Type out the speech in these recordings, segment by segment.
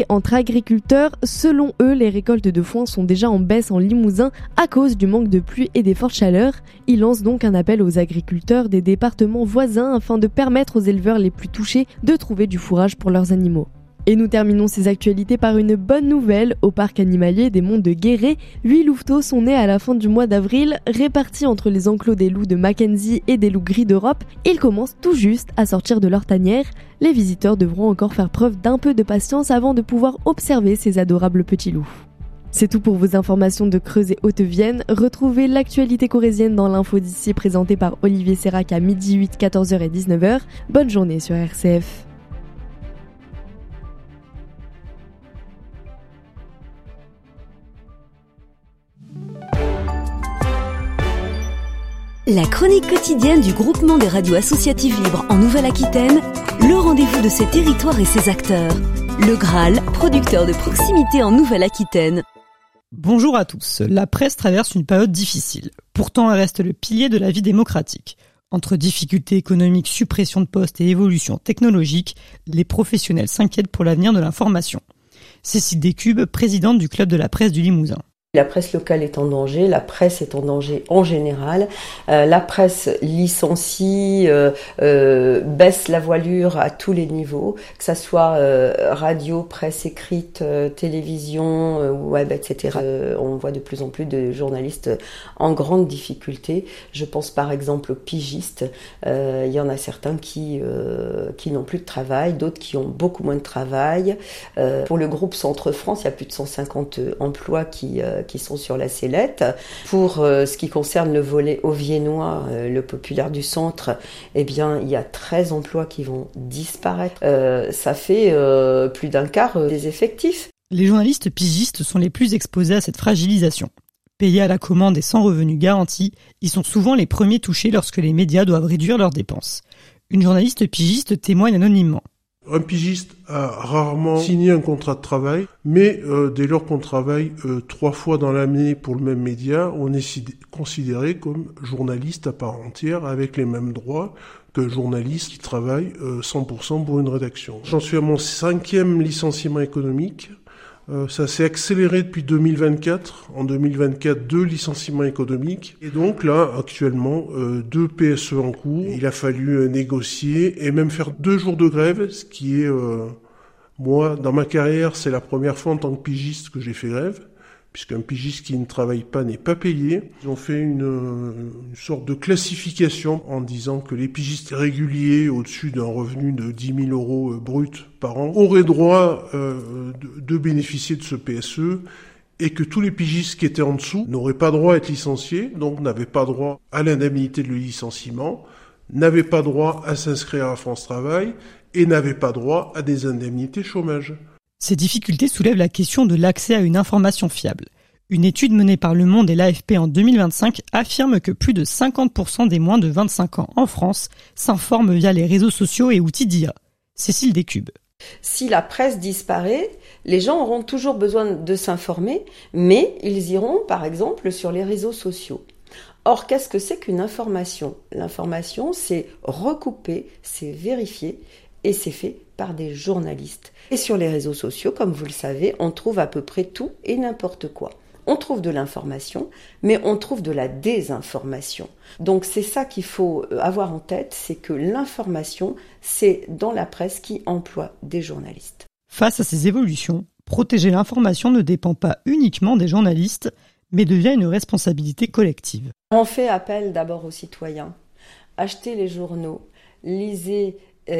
Entre agriculteurs, selon eux, les récoltes de foin sont déjà en baisse en Limousin à cause du manque de pluie et des fortes chaleurs. Ils lancent donc un appel aux agriculteurs des départements voisins afin de permettre aux éleveurs les plus touchés de trouver du fourrage pour leurs animaux. Et nous terminons ces actualités par une bonne nouvelle. Au parc animalier des Monts de Guéret, 8 louveteaux sont nés à la fin du mois d'avril, répartis entre les enclos des loups de Mackenzie et des loups gris d'Europe. Ils commencent tout juste à sortir de leur tanière. Les visiteurs devront encore faire preuve d'un peu de patience avant de pouvoir observer ces adorables petits loups. C'est tout pour vos informations de Creuse et Haute-Vienne. Retrouvez l'actualité corrézienne dans l'info d'ici présentée par Olivier Sérac à 12h08, 14h et 19h. Bonne journée sur RCF. La chronique quotidienne du groupement des radios associatives libres en Nouvelle-Aquitaine, le rendez-vous de ses territoires et ses acteurs. Le Graal, producteur de proximité en Nouvelle-Aquitaine. Bonjour à tous. La presse traverse une période difficile. Pourtant, elle reste le pilier de la vie démocratique. Entre difficultés économiques, suppression de postes et évolution technologique, les professionnels s'inquiètent pour l'avenir de l'information. Cécile Descubes, présidente du Club de la presse du Limousin. La presse locale est en danger, la presse est en danger en général. La presse licencie, baisse la voilure à tous les niveaux, que ça soit radio, presse écrite, télévision, web, etc. On voit de plus en plus de journalistes en grande difficulté. Je pense par exemple aux pigistes. Il y en a certains qui n'ont plus de travail, d'autres qui ont beaucoup moins de travail. Pour le groupe Centre France, il y a plus de 150 emplois qui sont sur la sellette. Pour ce qui concerne le volet auviennois, le populaire du centre, eh bien, il y a 13 emplois qui vont disparaître. Ça fait plus d'un quart des effectifs. Les journalistes pigistes sont les plus exposés à cette fragilisation. Payés à la commande et sans revenus garantis, ils sont souvent les premiers touchés lorsque les médias doivent réduire leurs dépenses. Une journaliste pigiste témoigne anonymement. Un pigiste a rarement signé un contrat de travail, mais dès lors qu'on travaille 3 fois dans l'année pour le même média, on est considéré comme journaliste à part entière avec les mêmes droits qu'un journaliste qui travaille 100% pour une rédaction. J'en suis à mon 5e licenciement économique. Ça s'est accéléré depuis 2024. En 2024, 2 licenciements économiques. Et donc là, actuellement, 2 PSE en cours. Il a fallu négocier et même faire 2 jours de grève, ce qui est, moi, dans ma carrière, c'est la première fois en tant que pigiste que j'ai fait grève, puisqu'un pigiste qui ne travaille pas n'est pas payé. Ils ont fait une sorte de classification en disant que les pigistes réguliers au-dessus d'un revenu de 10 000 euros brut par an auraient droit de bénéficier de ce PSE et que tous les pigistes qui étaient en dessous n'auraient pas droit à être licenciés, donc n'avaient pas droit à l'indemnité de licenciement, n'avaient pas droit à s'inscrire à France Travail et n'avaient pas droit à des indemnités chômage. Ces difficultés soulèvent la question de l'accès à une information fiable. Une étude menée par Le Monde et l'AFP en 2025 affirme que plus de 50% des moins de 25 ans en France s'informent via les réseaux sociaux et outils d'IA. Cécile Descubes. Si la presse disparaît, les gens auront toujours besoin de s'informer, mais ils iront par exemple sur les réseaux sociaux. Or, qu'est-ce que c'est qu'une information ? L'information, c'est recoupé, c'est vérifié et c'est fait par des journalistes. Et sur les réseaux sociaux, comme vous le savez, on trouve à peu près tout et n'importe quoi. On trouve de l'information, mais on trouve de la désinformation. Donc c'est ça qu'il faut avoir en tête, c'est que l'information, c'est dans la presse qui emploie des journalistes. Face à ces évolutions, protéger l'information ne dépend pas uniquement des journalistes, mais devient une responsabilité collective. On fait appel d'abord aux citoyens. Achetez les journaux, lisez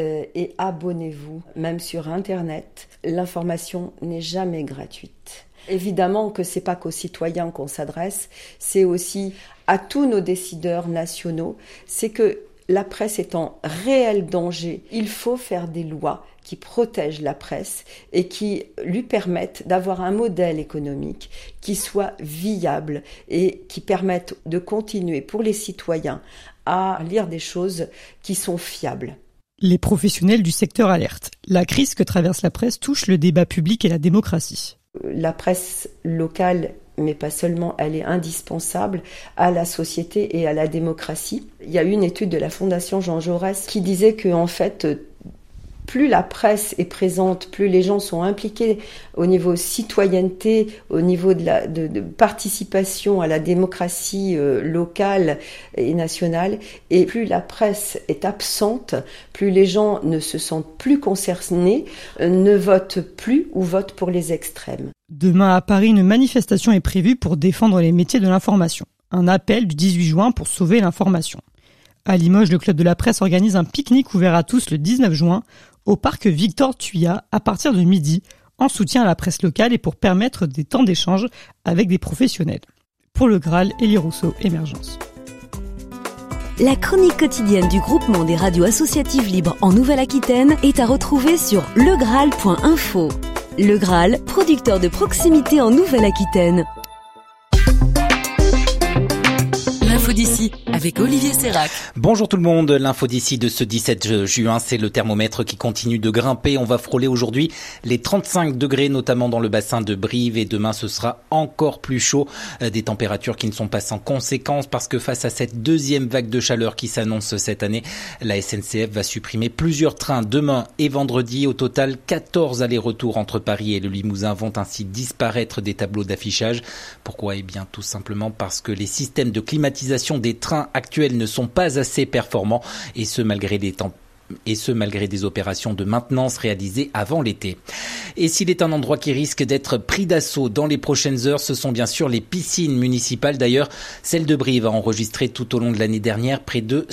et abonnez-vous, même sur Internet. L'information n'est jamais gratuite. Évidemment que c'est pas qu'aux citoyens qu'on s'adresse, c'est aussi à tous nos décideurs nationaux. C'est que la presse est en réel danger. Il faut faire des lois qui protègent la presse et qui lui permettent d'avoir un modèle économique qui soit viable et qui permette de continuer pour les citoyens à lire des choses qui sont fiables. Les professionnels du secteur alertent. La crise que traverse la presse touche le débat public et la démocratie. La presse locale, mais pas seulement, elle est indispensable à la société et à la démocratie. Il y a eu une étude de la Fondation Jean Jaurès qui disait que, en fait, plus la presse est présente, plus les gens sont impliqués au niveau citoyenneté, au niveau de participation à la démocratie locale et nationale, et plus la presse est absente, plus les gens ne se sentent plus concernés, ne votent plus ou votent pour les extrêmes. Demain à Paris, une manifestation est prévue pour défendre les métiers de l'information. Un appel du 18 juin pour sauver l'information. À Limoges, le Club de la Presse organise un pique-nique ouvert à tous le 19 juin au parc Victor Thuya à partir de midi, en soutien à la presse locale et pour permettre des temps d'échange avec des professionnels. Pour le Graal, Élie Rousseau, Émergence. La chronique quotidienne du groupement des radios associatives libres en Nouvelle-Aquitaine est à retrouver sur legraal.info. Le Graal, producteur de proximité en Nouvelle-Aquitaine. L'info d'ici avec Olivier Sérac. Bonjour tout le monde, l'info d'ici de ce 17 juin, c'est le thermomètre qui continue de grimper. On va frôler aujourd'hui les 35 degrés, notamment dans le bassin de Brive, et demain ce sera encore plus chaud. Des températures qui ne sont pas sans conséquences parce que face à cette deuxième vague de chaleur qui s'annonce cette année, la SNCF va supprimer plusieurs trains demain et vendredi. Au total, 14 allers-retours entre Paris et le Limousin vont ainsi disparaître des tableaux d'affichage. Pourquoi ? Eh bien tout simplement parce que les systèmes de climatisation des trains actuels ne sont pas assez performants, et ce malgré des opérations de maintenance réalisées avant l'été. Et s'il est un endroit qui risque d'être pris d'assaut dans les prochaines heures, ce sont bien sûr les piscines municipales. D'ailleurs, celle de Brive a enregistré tout au long de l'année dernière près de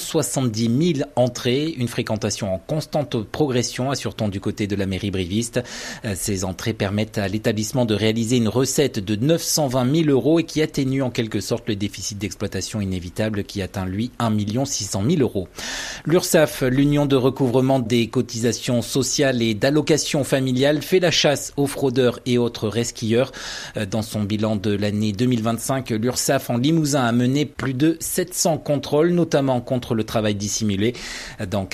170 000 entrées, une fréquentation en constante progression, assure-t-on du côté de la mairie briviste. Ces entrées permettent à l'établissement de réaliser une recette de 920 000 € et qui atténue en quelque sorte le déficit d'exploitation inévitable qui atteint lui 1 600 000 €. L'URSSAF, l'Union de recouvrement des cotisations sociales et d'allocations familiales, fait la chasse aux fraudeurs et autres resquilleurs. Dans son bilan de l'année 2025, l'URSSAF en Limousin a mené plus de 700 contrôles, notamment contre le travail dissimulé. Dans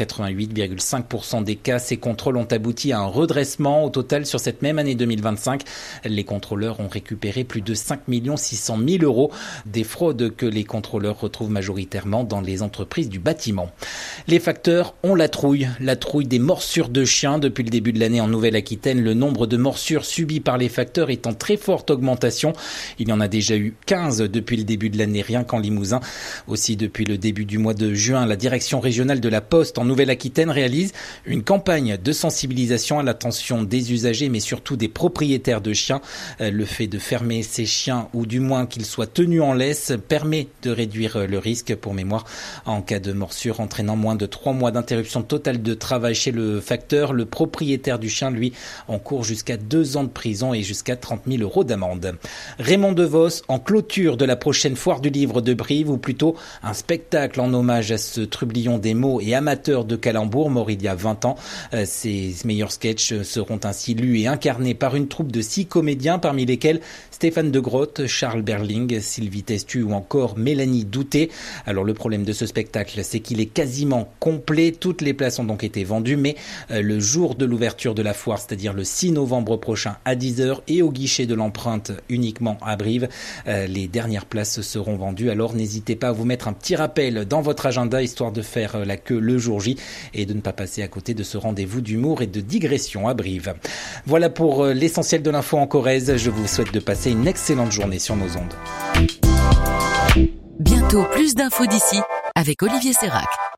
88,5% des cas, ces contrôles ont abouti à un redressement. Au total, sur cette même année 2025, les contrôleurs ont récupéré plus de 5 600 000 €, des fraudes que les contrôleurs retrouvent majoritairement dans les entreprises du bâtiment. Les facteurs ont la trouille des morsures de chiens. Depuis le début de l'année en Nouvelle-Aquitaine, le nombre de morsures subies par les facteurs est en très forte augmentation. Il y en a déjà eu 15 depuis le début de l'année, rien qu'en Limousin. Aussi, depuis le début du mois de juin, la direction régionale de la Poste en Nouvelle-Aquitaine réalise une campagne de sensibilisation à l'attention des usagers, mais surtout des propriétaires de chiens. Le fait de fermer ces chiens, ou du moins qu'ils soient tenus en laisse, permet de réduire le risque. Pour mémoire, en cas de morsure entraînant moins de 3 mois d'interruption totale de travail chez le facteur, le propriétaire du chien, lui, encourt jusqu'à 2 ans de prison et jusqu'à 30 000 € d'amende. Raymond DeVos en clôture de la prochaine foire du livre de Brive, ou plutôt un spectacle en hommage à ce trublion des mots et amateur de calembours mort il y a 20 ans. Ses meilleurs sketchs seront ainsi lus et incarnés par une troupe de 6 comédiens, parmi lesquels Stéphane de Grotte, Charles Berling, Sylvie Testu ou encore Mélanie Douté. Alors le problème de ce spectacle, c'est qu'il est quasiment complet. Toutes les places ont donc été vendues, mais le jour de l'ouverture de la foire, c'est-à-dire le 6 novembre prochain à 10h, et au guichet de l'empreinte uniquement à Brive, les dernières places seront vendues. Alors n'hésitez pas à vous mettre un petit rappel dans votre agenda, histoire de faire la queue le jour J et de ne pas passer à côté de ce rendez-vous d'humour et de digression à Brive. Voilà pour l'essentiel de l'info en Corrèze. Je vous souhaite de passer une excellente journée sur nos ondes. Bientôt plus d'infos d'ici avec Olivier Sérac.